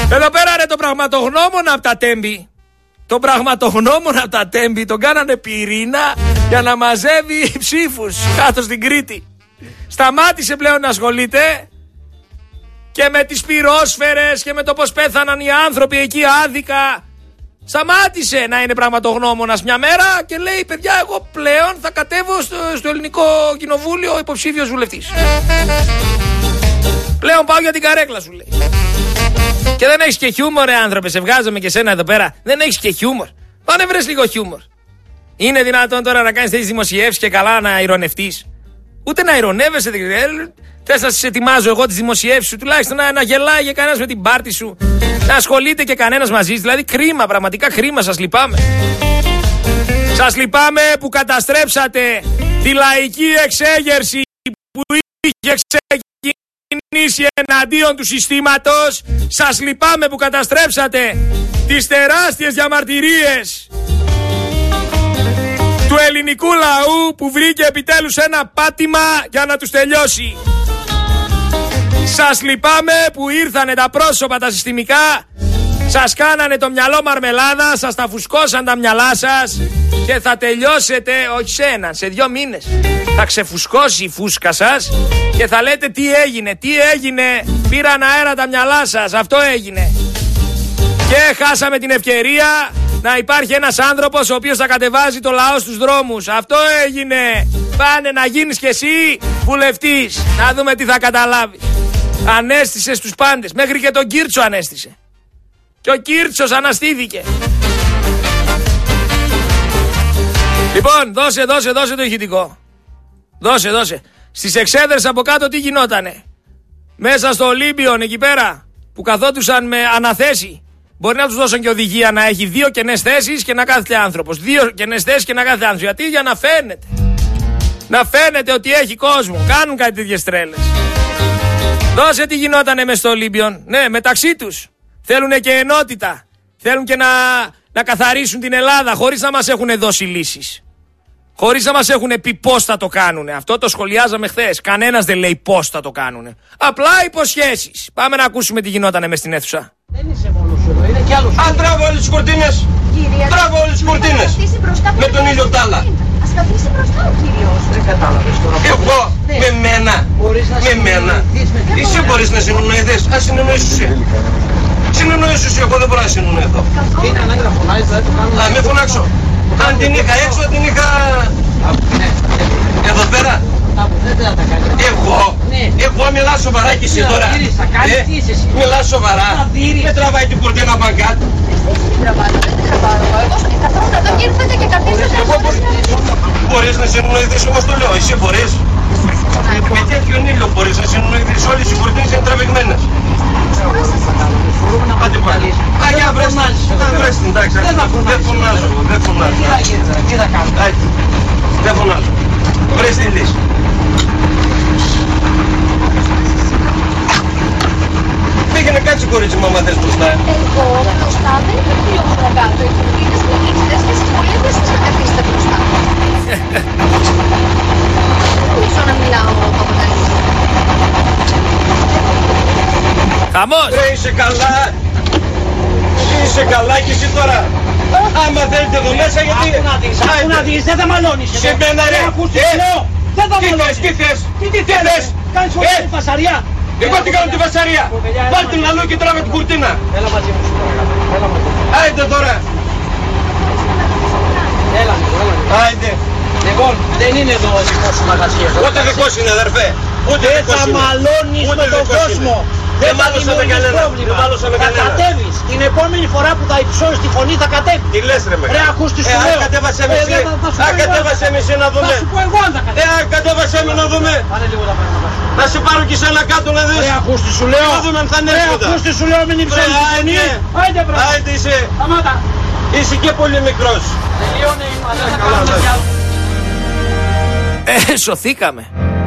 Εδώ πέρα ρε το πραγματογνώμονα από τα Τέμπη. Τον πραγματογνώμονα από τα Τέμπη τον κάνανε πυρήνα για να μαζεύει ψήφους κάτω στην Κρήτη. Σταμάτησε πλέον να ασχολείται και με τις πυρόσφαιρες και με το πως πέθαναν οι άνθρωποι εκεί άδικα. Σταμάτησε να είναι πραγματογνώμονας μια μέρα και λέει παιδιά εγώ πλέον θα κατέβω στο Ελληνικό Κοινοβούλιο υποψήφιος βουλευτής. Πλέον πάω για την καρέκλα σου λέει. Και δεν έχεις και χιούμορ άνθρωπε, σε βγάζομαι και σένα εδώ πέρα. Δεν έχεις και χιούμορ. Πάνε βρες λίγο χιούμορ. Είναι δυνατόν τώρα να κάνεις τέτοιες δημοσιεύσεις και καλά να ηρωνευτείς? Ούτε να ηρωνεύεσαι, θες να σε ετοιμάζω εγώ τις δημοσιεύσεις σου, τουλάχιστον να γελάει κανένας με την πάρτη σου, να ασχολείται και κανένας μαζί σου. Δηλαδή κρίμα, πραγματικά κρίμα, σας λυπάμαι. Σας λυπάμαι που καταστρέψατε τη λαϊκή εξέγερση που είχε ξεκινήσει εναντίον του συστήματος. Σας λυπάμαι που καταστρέψατε τις τεράστιες διαμαρτυρίες του ελληνικού λαού που βρήκε επιτέλους ένα πάτημα για να τους τελειώσει. Σας λυπάμαι που ήρθανε τα πρόσωπα τα συστημικά, σας κάνανε το μυαλό μαρμελάδα, σας τα φουσκώσαν τα μυαλά σας και θα τελειώσετε, όχι σε έναν, σε 2 μήνες. Θα ξεφουσκώσει η φούσκα σας και θα λέτε τι έγινε, πήραν αέρα τα μυαλά σας, αυτό έγινε. Και χάσαμε την ευκαιρία να υπάρχει ένας άνθρωπος ο οποίος θα κατεβάζει το λαό στους δρόμους. Αυτό έγινε. Πάνε να γίνεις κι εσύ βουλευτής. Να δούμε τι θα καταλάβεις. Ανέστησε στους πάντες. Μέχρι και τον Κίρτσο ανέστησε. Και ο Κίρτσος αναστήθηκε. Λοιπόν, δώσε το ηχητικό. Δώσε. Στις εξέδρες από κάτω τι γινότανε? Μέσα στο Ολύμπιον εκεί πέρα που καθόντουσαν με αναθέση. Μπορεί να τους δώσουν και οδηγία να έχει 2 κενές θέσεις και να κάθεται άνθρωπος. 2 κενές θέσεις και να κάθεται άνθρωπος. Γιατί? Για να φαίνεται. Να φαίνεται ότι έχει κόσμο. Κάνουν κάτι τέτοιες τρέλες. Δώσε τι γινότανε μες στο Ολύμπιον. Ναι, μεταξύ τους. Θέλουν και ενότητα. Θέλουν και να καθαρίσουν την Ελλάδα χωρίς να μας έχουν δώσει λύσεις. Χωρίς να μας έχουν πει πώς θα το κάνουνε. Αυτό το σχολιάζαμε χθες. Κανένας δεν λέει πώς θα το κάνουνε. Απλά υποσχέσεις. Πάμε να ακούσουμε τι γινότανε μες στην αίθουσα. Δεν είσαι μόνος σου εδώ, είναι κι άλλος. Αν τράβω όλες τις κουρτίνες. Τράβω όλες τις κουρτίνες. Με τον ήλιο τάλα. Ας καθίσει μπροστά ο κύριος. Δεν κατάλαβες τώρα. Εγώ με μένα. Με μένα. Εσύ μπορείς να συνεννοηθείς. Ας συνεννοήσεις εσύ. Συνεννοήσεις εσύ. Εγώ δεν μπορώ να συνεννοηθώ. Είναι ανάγκη να φωνάζεις, δηλαδή το κάνουμε. Να μην φωνάξω. Αν την είχα έξω, την είχα εδώ πέρα. Εγώ μιλάω σοβαρά κι εσύ τώρα. Μιλάω σοβαρά. Δεν τραβάει την κουρτίνα μπαγκάτ. Δεν τραβάω. Εγώ καθόμουν εδώ και ήρθατε και καθίσατε. Μπορείς να συνεννοηθείς όπως το λέω. Εσύ μπορείς. Με τέτοιον ήλιο μπορείς να συνεννοηθείς. Όλες οι κουρτίνες είναι τραβηγμένες. Άντε πάλι. Αγιά βρες την τάξη. Δεν φωνάζω. Τι θα κάνουμε. Δεν φωνάζω. Βρες τη λύση. Πήγαινε κάτσε κορίτσι μου άμα θες μπροστά. Εγώ μπροστά δεν υπάρχει λόγος να κάτω. Οι κουρτίνες είναι κλειστές και εσείς πολύ δεν σας καθίσετε μπροστά. Δεν νομίζω να μιλάω από τα λύση. Χαμός! Είσαι καλά. Είσαι καλά κι εσύ τώρα. Άμα θέλετε εδώ μέσα γιατί... Άκου να δεις, δεν θα μαλώνεις. Σε μένα ρε. Δεν θα μαλώνεις. Τι θες. Τι θες. Κάνεις φορές την φασαριά. Εγώ τι κάνω τη βασαρία. Βάλ' την αλλού και τράβε την κουρτίνα. Έλα μαζί μου. Άιντε τώρα. Έλα. Άιντε. Λοιπόν, δεν είναι εδώ ο δικός σου μαγαζιές. Ούτε δικός είναι αδερφέ. Ούτε Δεν δικός θα είναι. μαλώνεις Ούτε με τον δικός κόσμο. είναι. Δεν Δεν θα μάλωσα με δημιουργείς κανένα. πρόβλημα. Δεν μάλωσα με Θα κανένα. κατέβεις. Την επόμενη φορά που θα υψώσεις τη φωνή θα κατέβεις. Τι λες ρε με. Ρε ακούς τι σου λέω. Κατέβασέ με εσύ. Κατέβασέ με εσύ να Θα δούμε. σου πω εγώ αν θα κατέβεις. Κατέβασέ με να δούμε. Πάνε λίγο τα πράγματα. Να σε πάρω κι σένα κάτω να δεις. Ρε ακούς τι σου λέω. Να δούμε αν θα είναι Ρε έσοδα. ακούς τι σου λέω, μην υψώσεις τη φωνή. Άιντε μπράβο. Άιντε είσαι. Σταμάτα. Είσαι και πολύ μικρός. Τελειώνει η μαλά, θα κάνουμε κι άλλο. Σωθήκαμε.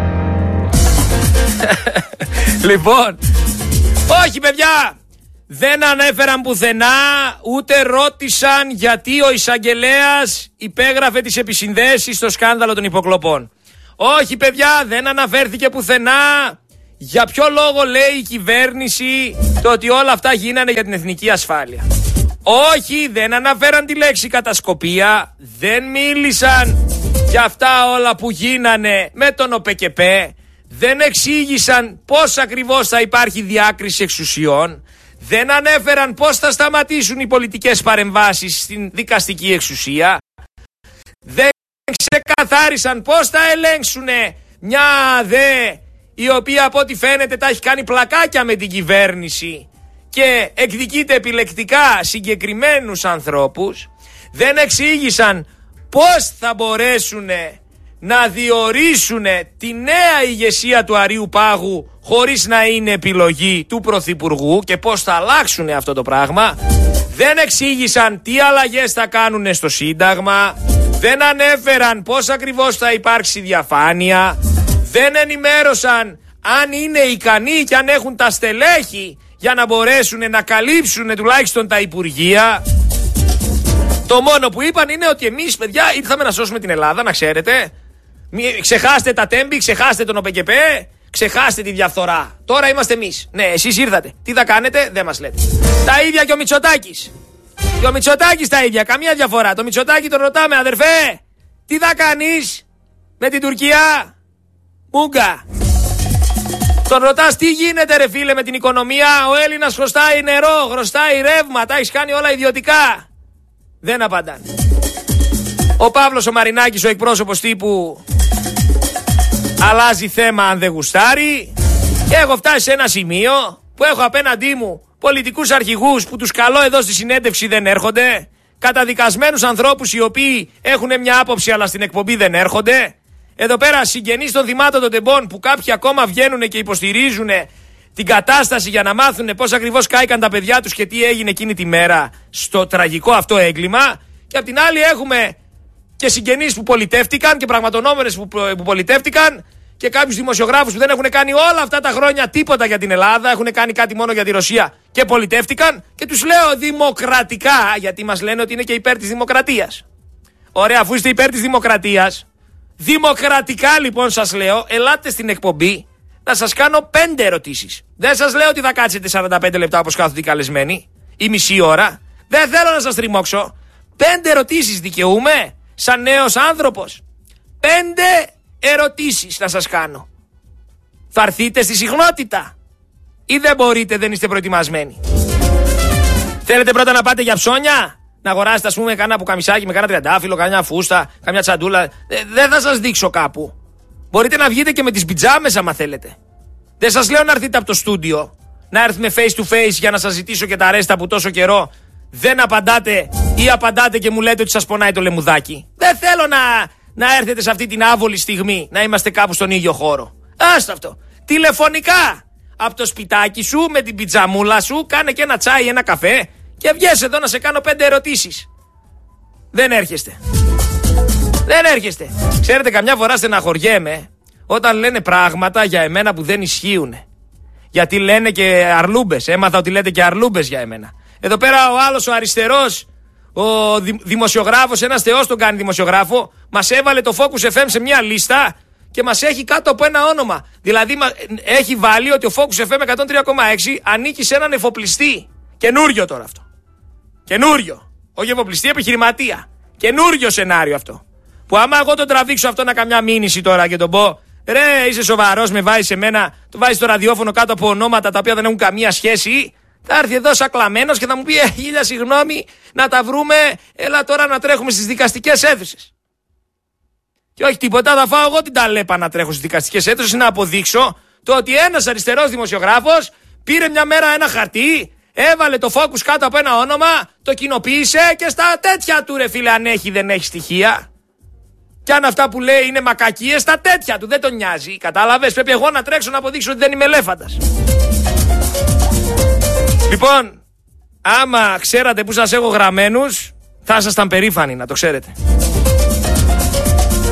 Λοιπόν, όχι παιδιά, δεν ανέφεραν πουθενά, ούτε ρώτησαν γιατί ο εισαγγελέας υπέγραφε τις επισυνδέσεις στο σκάνδαλο των υποκλοπών. Όχι παιδιά, δεν αναφέρθηκε πουθενά Για ποιο λόγο λέει η κυβέρνηση το ότι όλα αυτά γίνανε για την εθνική ασφάλεια? Όχι, δεν αναφέραν τη λέξη κατασκοπία, δεν μίλησαν για αυτά όλα που γίνανε με τον ΟΠΕΚΕΠΕ, δεν εξήγησαν πώς ακριβώς θα υπάρχει διάκριση εξουσιών, δεν ανέφεραν πώς θα σταματήσουν οι πολιτικές παρεμβάσεις στην δικαστική εξουσία, δεν ξεκαθάρισαν πώς θα ελέγξουν μια ΑΔΕ η οποία από ό,τι φαίνεται τα έχει κάνει πλακάκια με την κυβέρνηση και εκδικείται επιλεκτικά συγκεκριμένους ανθρώπους, δεν εξήγησαν πώς θα μπορέσουν να διορίσουν τη νέα ηγεσία του Αρείου Πάγου χωρίς να είναι επιλογή του Πρωθυπουργού και πώς θα αλλάξουν αυτό το πράγμα. Δεν εξήγησαν τι αλλαγές θα κάνουν στο Σύνταγμα, δεν ανέφεραν πώς ακριβώς θα υπάρξει διαφάνεια, δεν ενημέρωσαν αν είναι ικανοί και αν έχουν τα στελέχη για να μπορέσουν να καλύψουν τουλάχιστον τα υπουργεία. Το μόνο που είπαν είναι ότι εμείς, παιδιά, ήρθαμε να σώσουμε την Ελλάδα, να ξέρετε. Ξεχάστε τα τέμπη, ξεχάστε τον ΟΠΕΚΕΠΕ, ξεχάστε τη διαφθορά. Τώρα είμαστε εμείς. Ναι, εσείς ήρθατε. Τι θα κάνετε, δεν μας λέτε. Τα ίδια και ο Μητσοτάκης. Και ο Μητσοτάκης τα ίδια, καμία διαφορά. Το Μητσοτάκη τον ρωτάμε, αδερφέ, τι θα κάνεις με την Τουρκία? Μούγκα. Τον ρωτάς τι γίνεται ρε φίλε με την οικονομία? Ο Έλληνας χρωστάει νερό, χρωστάει ρεύμα, τα έχεις κάνει όλα ιδιωτικά. Δεν απαντάνε. Ο Παύλος ο Μαρινάκης, ο εκπρόσωπος τύπου, αλλάζει θέμα αν δεν γουστάρει. Και έχω φτάσει σε ένα σημείο που έχω απέναντί μου πολιτικούς αρχηγούς που τους καλώ εδώ στη συνέντευξη, δεν έρχονται. Καταδικασμένους ανθρώπους οι οποίοι έχουν μια άποψη αλλά στην εκπομπή δεν έρχονται. Εδώ πέρα συγγενείς των θυμάτων των τεμπών που κάποιοι ακόμα βγαίνουν και υποστηρίζουν την κατάσταση για να μάθουν πώς ακριβώς κάηκαν τα παιδιά τους και τι έγινε εκείνη τη μέρα στο τραγικό αυτό έγκλημα. Και απ' την άλλη έχουμε και συγγενείς που πολιτεύτηκαν και πραγματονόμενες που πολιτεύτηκαν και κάποιους δημοσιογράφους που δεν έχουν κάνει όλα αυτά τα χρόνια τίποτα για την Ελλάδα, έχουν κάνει κάτι μόνο για τη Ρωσία και πολιτεύτηκαν, και τους λέω δημοκρατικά, γιατί μας λένε ότι είναι και υπέρ της δημοκρατίας. Ωραία, αφού είστε υπέρ της δημοκρατίας, δημοκρατικά λοιπόν σας λέω, ελάτε στην εκπομπή να σας κάνω 5 ερωτήσεις. Δεν σας λέω ότι θα κάτσετε 45 λεπτά όπως κάθονται οι καλεσμένοι ή μισή ώρα. Δεν θέλω να σας τριμώξω. 5 ερωτήσεις δικαιούμαι σαν νέος άνθρωπος. 5 ερωτήσεις να σας κάνω. Θα έρθείτε στη συχνότητα ή δεν μπορείτε, δεν είστε προετοιμασμένοι? Θέλετε πρώτα να πάτε για ψώνια? Να αγοράσετε ας πούμε κάνα πουκαμισάκι με κάνα τριαντάφυλλο, κάνα φούστα, καμιά τσαντούλα? Δεν θα σας δείξω κάπου. Μπορείτε να βγείτε και με τις πιτζάμες άμα θέλετε. Δεν σας λέω να έρθετε από το στούντιο, να έρθουμε face to face για να σας ζητήσω και τα ρέστα που τόσο καιρό δεν απαντάτε ή απαντάτε και μου λέτε ότι σας πονάει το λαιμουδάκι. Δεν θέλω να έρθετε σε αυτή την άβολη στιγμή, να είμαστε κάπου στον ίδιο χώρο. Άστο αυτό. Τηλεφωνικά από το σπιτάκι σου με την πιτζαμούλα σου, κάνε και ένα τσάι, ένα καφέ και βγες εδώ να σε κάνω 5 ερωτήσεις. Δεν έρχεστε. Δεν έρχεστε. Ξέρετε, καμιά φορά στεναχωριέμαι όταν λένε πράγματα για εμένα που δεν ισχύουν. Γιατί λένε και αρλούμπες. Έμαθα ότι λέτε και αρλούμπες για εμένα. Εδώ πέρα ο άλλος, ο αριστερός, ο δημοσιογράφος, ένας θεός τον κάνει δημοσιογράφο, μας έβαλε το Focus FM σε μια λίστα και μας έχει κάτω από ένα όνομα. Δηλαδή έχει βάλει ότι ο Focus FM 103,6 ανήκει σε έναν εφοπλιστή. Καινούριο τώρα αυτό. Καινούριο. Όχι εφοπλιστή, επιχειρηματία. Καινούριο σενάριο αυτό. Που άμα εγώ τον τραβήξω αυτό να καμιά μήνυση τώρα και τον πω, ρε είσαι σοβαρός, με βάζεις εμένα, το βάζεις στο ραδιόφωνο κάτω από ονόματα τα οποία δεν έχουν καμία σχέση, θα έρθει εδώ σαν κλαμμένος και θα μου πει χίλια συγγνώμη, να τα βρούμε, έλα τώρα να τρέχουμε στις δικαστικές αίθουσες. Και όχι τίποτα, θα φάω εγώ την ταλέπα να τρέχω στις δικαστικές αίθουσες να αποδείξω το ότι ένας αριστερός δημοσιογράφος πήρε μια μέρα ένα χαρτί, έβαλε το Focus κάτω από ένα όνομα, το κοινοποίησε και στα τέτοια του ρε φίλε, αν έχει δεν έχει στοιχεία. Και αν αυτά που λέει είναι μακακίες, στα τέτοια του δεν τον νοιάζει. Κατάλαβες, πρέπει εγώ να τρέξω να αποδείξω ότι δεν είμαι ελέφαντας. Λοιπόν, άμα ξέρατε που σας έχω γραμμένους, θα ήσασταν περήφανοι, να το ξέρετε.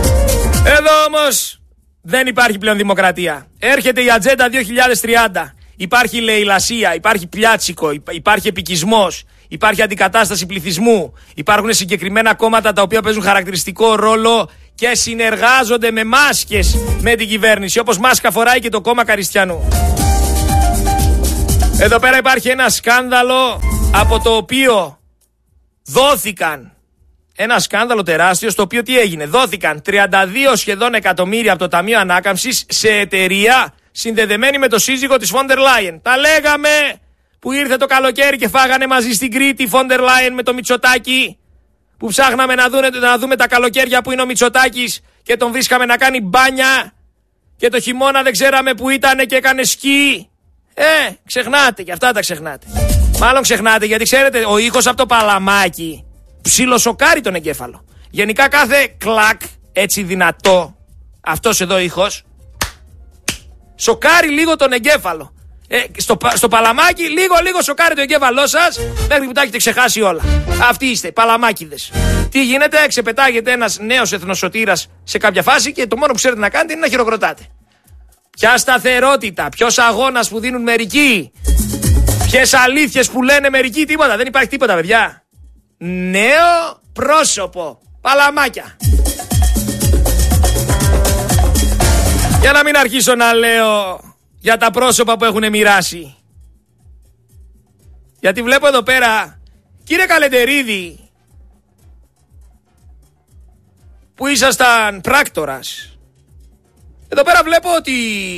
Εδώ όμως δεν υπάρχει πλέον δημοκρατία. Έρχεται η Ατζέντα 2030. υπάρχει λαιλασία, υπάρχει πλιάτσικο, υπάρχει επικισμός, υπάρχει αντικατάσταση πληθυσμού, υπάρχουν συγκεκριμένα κόμματα τα οποία παίζουν χαρακτηριστικό ρόλο και συνεργάζονται με μάσκες με την κυβέρνηση, όπως μάσκα φοράει και το κόμμα Καριστιανού. Εδώ πέρα υπάρχει ένα σκάνδαλο από το οποίο δόθηκαν, ένα σκάνδαλο τεράστιο, στο οποίο τι έγινε? Δόθηκαν 32 σχεδόν εκατομμύρια από το Ταμείο Ανάκαμψης σε εταιρεία συνδεδεμένη με το σύζυγο της Φόντερ Λάιεν. Τα λέγαμε που ήρθε το καλοκαίρι και φάγανε μαζί στην Κρήτη η Φόντερ Λάιεν με το Μητσοτάκη, που ψάχναμε να δούμε τα καλοκαίρια που είναι ο Μητσοτάκης και τον βρίσκαμε να κάνει μπάνια και το χειμώνα δεν ξέραμε που ήτανε και έκανε σκι. Ξεχνάτε, και αυτά τα ξεχνάτε. Μάλλον ξεχνάτε, γιατί ξέρετε, ο ήχος από το παλαμάκι ψιλοσοκάρει τον εγκέφαλο. Γενικά κάθε κλακ, έτσι δυνατό, αυτός εδώ ήχος, σοκάρει λίγο τον εγκέφαλο. Στο παλαμάκι λίγο σοκάρει το εγκέφαλό σας, μέχρι που τα έχετε ξεχάσει όλα. Αυτοί είστε, παλαμάκιδες. Τι γίνεται? Ξεπετάγεται ένας νέος εθνοσωτήρας σε κάποια φάση και το μόνο που ξέρετε να κάνετε είναι να χειροκροτάτε. Ποια σταθερότητα, ποιος αγώνας που δίνουν μερικοί, ποιες αλήθειες που λένε μερικοί, τίποτα. Δεν υπάρχει τίποτα, παιδιά. Νέο πρόσωπο. Παλαμάκια. Για να μην αρχίσω να λέω για τα πρόσωπα που έχουν μοιράσει. Γιατί βλέπω εδώ πέρα, κύριε Καλεντερίδη, που ήσασταν πράκτορας, εδώ πέρα βλέπω ότι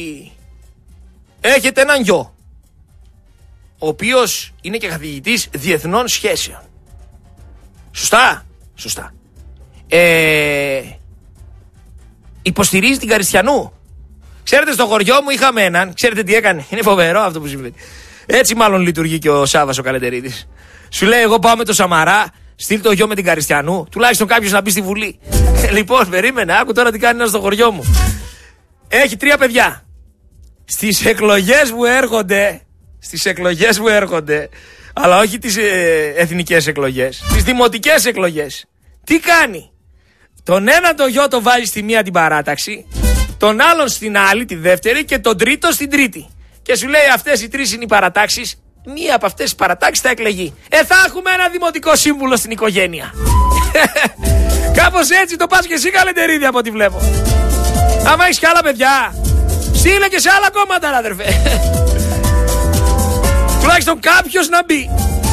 έχετε έναν γιο, ο οποίος είναι και καθηγητής διεθνών σχέσεων. Σωστά? Σωστά. Υποστηρίζει την Καριστιανού. Ξέρετε, στο χωριό μου είχαμε έναν, ξέρετε τι έκανε? Είναι φοβερό αυτό που συμβαίνει. Έτσι μάλλον λειτουργεί και ο Σάββας ο Καλεντερίδης. Σου λέει, εγώ πάω με το Σαμαρά, στείλ το γιο με την Καριστιανού, τουλάχιστον κάποιος να μπει στη Βουλή. Λοιπόν, περίμενε, άκου τώρα τι κάνει ένας στο χωριό μου. Έχει 3 παιδιά. Στις εκλογές που έρχονται, αλλά όχι τις εθνικές εκλογές, τις δημοτικές εκλογές, τι κάνει? Τον έναν το γιο το βάζει στη μία την παράταξη, τον άλλον στην άλλη, τη δεύτερη, και τον τρίτο στην τρίτη. Και σου λέει, αυτές οι 3 είναι οι παρατάξεις, μία από αυτές τις παρατάξεις θα εκλεγεί. Θα έχουμε ένα δημοτικό σύμβουλο στην οικογένεια. Κάπως έτσι το πας και εσύ, Καλεντερίδη, από ό,τι βλέπω. Άμα έχεις κι άλλα παιδιά, στείλε και σε άλλα κόμματα, αδερφέ. Τουλάχιστον κάποιος να μπει.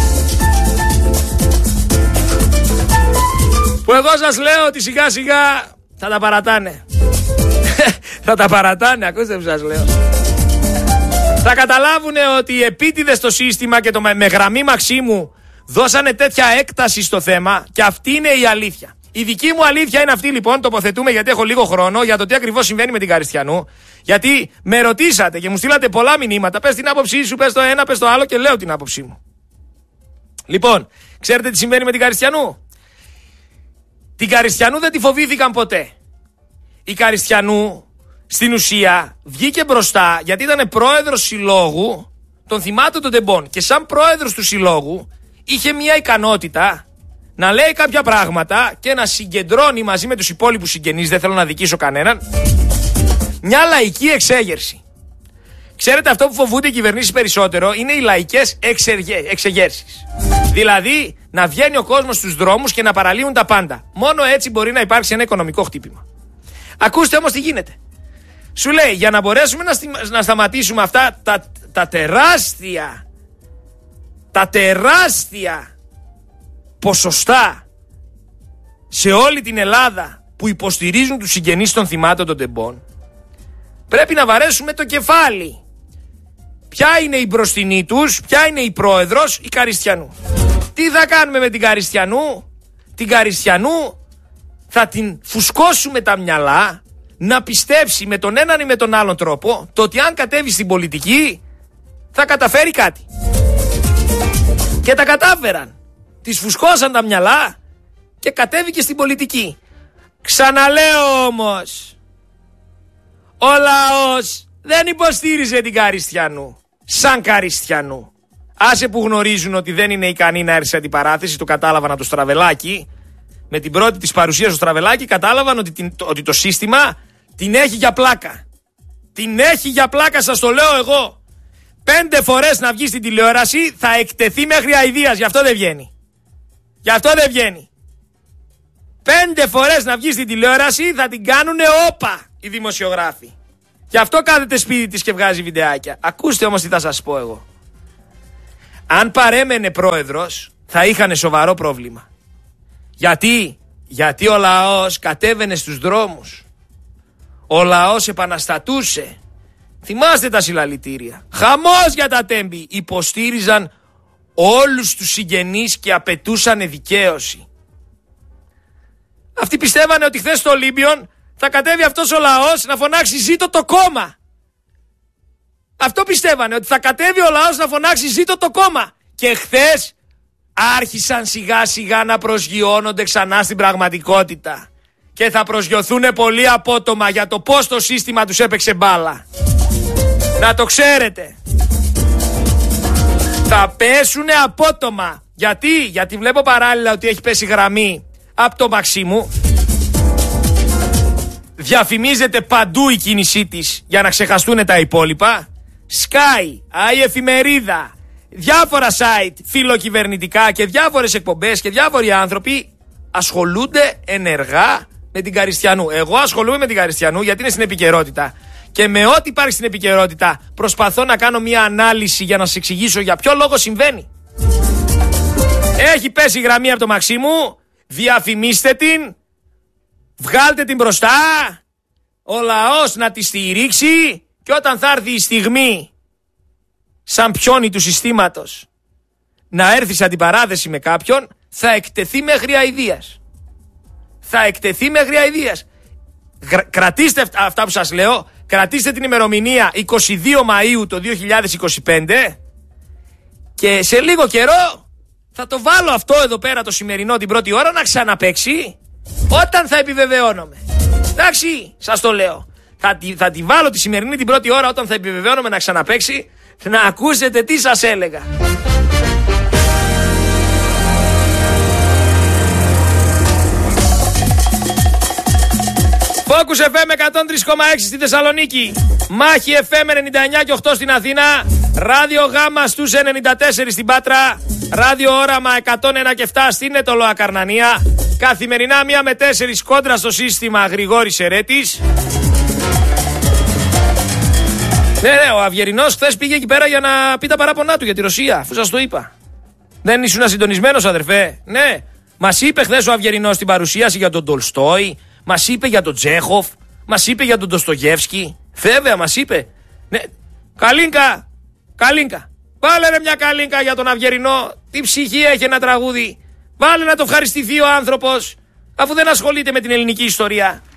Που εγώ σας λέω ότι σιγά σιγά θα τα παρατάνε. Θα τα παρατάνε, ακούστε που σας λέω. Θα καταλάβουν ότι οι επίτηδες στο σύστημα και με γραμμή Μαξίμου δώσανε τέτοια έκταση στο θέμα, και αυτή είναι η αλήθεια. Η δική μου αλήθεια είναι αυτή, λοιπόν. Τοποθετούμε, γιατί έχω λίγο χρόνο, για το τι ακριβώς συμβαίνει με την Καριστιανού. Γιατί με ρωτήσατε και μου στείλατε πολλά μηνύματα. Πες την άποψή σου, πες το ένα, πες το άλλο, και λέω την άποψή μου. Λοιπόν, ξέρετε τι συμβαίνει με την Καριστιανού? Την Καριστιανού δεν τη φοβήθηκαν ποτέ. Η Καριστιανού στην ουσία βγήκε μπροστά γιατί ήταν πρόεδρος συλλόγου των θυμάτων των τεμπών. Και σαν πρόεδρος του συλλόγου είχε μια ικανότητα να λέει κάποια πράγματα και να συγκεντρώνει μαζί με τους υπόλοιπους συγγενείς, δεν θέλω να δικήσω κανέναν, μια λαϊκή εξέγερση. Ξέρετε, αυτό που φοβούνται οι κυβερνήσεις περισσότερο είναι οι λαϊκές εξεγέρσεις. Δηλαδή να βγαίνει ο κόσμος στους δρόμους και να παραλύουν τα πάντα. Μόνο έτσι μπορεί να υπάρξει ένα οικονομικό χτύπημα. Ακούστε όμως τι γίνεται. Σου λέει, για να μπορέσουμε να σταματήσουμε αυτά τα τεράστια ποσοστά σε όλη την Ελλάδα που υποστηρίζουν τους συγγενείς των θυμάτων των τεμπών, πρέπει να βαρέσουμε το κεφάλι. Ποια είναι η μπροστινή τους, ποια είναι η πρόεδρος? Η Καριστιανού. Τι θα κάνουμε με την Καριστιανού? Την Καριστιανού θα την φουσκώσουμε τα μυαλά να πιστέψει με τον έναν ή με τον άλλον τρόπο το ότι αν κατέβει στην πολιτική θα καταφέρει κάτι. Και τα κατάφεραν. Τις φουσκώσαν τα μυαλά και κατέβηκε στην πολιτική. Ξαναλέω όμως, ο λαός δεν υποστήριζε την Καριστιανού σαν Καριστιανού. Άσε που γνωρίζουν ότι δεν είναι ικανή να έρθει σε αντιπαράθεση, το κατάλαβαν από το Στραβελάκι. Με την πρώτη της παρουσία στο Στραβελάκι κατάλαβαν ότι το σύστημα την έχει για πλάκα. Την έχει για πλάκα, σας το λέω εγώ. 5 φορές να βγει στην τηλεόραση θα εκτεθεί μέχρι αηδίας. Γι' αυτό δεν βγαίνει. Γι' αυτό δεν βγαίνει. 5 φορές να βγει στην τηλεόραση θα την κάνουνε όπα οι δημοσιογράφοι. Γι' αυτό κάθεται σπίτι της και βγάζει βιντεάκια. Ακούστε όμως τι θα σας πω εγώ. Αν παρέμενε πρόεδρος θα είχαν σοβαρό πρόβλημα. Γιατί ο λαός κατέβαινε στους δρόμους. Ο λαός επαναστατούσε. Θυμάστε τα συλλαλητήρια. Χαμός για τα Τέμπη. Υποστήριζαν όλους τους συγγενείς και απαιτούσαν δικαίωση. Αυτοί πιστεύανε ότι χθες στο Ολύμπιον θα κατέβει αυτός ο λαός να φωνάξει «Ζήτω το κόμμα». Αυτό πιστεύανε, ότι θα κατέβει ο λαός να φωνάξει «Ζήτω το κόμμα». Και χθες άρχισαν σιγά σιγά να προσγειώνονται ξανά στην πραγματικότητα. Και θα προσγειωθούν πολύ απότομα για το πώς το σύστημα τους έπαιξε μπάλα. Να το ξέρετε. Θα πέσουνε απότομα. Γιατί βλέπω παράλληλα ότι έχει πέσει γραμμή από το Μαξίμου. Διαφημίζεται παντού η κίνησή της για να ξεχαστούν τα υπόλοιπα. Sky, η εφημερίδα, διάφορα site φιλοκυβερνητικά και διάφορες εκπομπές και διάφοροι άνθρωποι ασχολούνται ενεργά με την Καριστιανού. Εγώ ασχολούμαι με την Καριστιανού γιατί είναι στην επικαιρότητα. Και με ό,τι υπάρχει στην επικαιρότητα προσπαθώ να κάνω μια ανάλυση για να σας εξηγήσω για ποιο λόγο συμβαίνει. Έχει πέσει η γραμμή από το Μαξίμου, διαφημίστε την, βγάλτε την μπροστά, ο λαός να τη στηρίξει και όταν θα έρθει η στιγμή σαν πιόνι του συστήματος να έρθει σε αντιπαράθεση με κάποιον, θα εκτεθεί μέχρι αηδίας. Θα εκτεθεί μέχρι αηδίας. Κρατήστε αυτά που σας λέω, κρατήστε την ημερομηνία 22 Μαΐου το 2025 και σε λίγο καιρό θα το βάλω αυτό εδώ πέρα το σημερινό την πρώτη ώρα να ξαναπαίξει όταν θα επιβεβαιώνομαι. Εντάξει, σας το λέω. Θα τη βάλω τη σημερινή την πρώτη ώρα όταν θα επιβεβαιώνομαι να ξαναπαίξει, να ακούσετε τι σας έλεγα. Focus FM 103,6 στη Θεσσαλονίκη, Μάχη FM 99 και 8 στην Αθήνα, Ράδιο Γάμα στους 94 στην Πάτρα, Ράδιο Όραμα 101 και 7 στην Ετωλοa Καρνανία. Καθημερινά 1 με 4 κόντρα στο σύστημα Γρηγόρης Ερέτης. Ναι, ο Αυγερινός χθες πήγε εκεί πέρα για να πει τα παράπονά του για τη Ρωσία, αφού σας το είπα. Δεν ήσουν συντονισμένος, αδερφέ? Ναι, μας είπε χθες ο Αυγερινός στην παρουσίαση για τον Τολστόι, μας είπε για τον Τσέχοφ, μας είπε για τον Ντοστογεύσκι. Βέβαια, μας είπε. Ναι. Καλίνκα. Βάλε ρε μια καλίνκα για τον Αυγερινό. Τι ψυχή έχει ένα τραγούδι. Βάλε να το ευχαριστηθεί ο άνθρωπος, αφού δεν ασχολείται με την ελληνική ιστορία.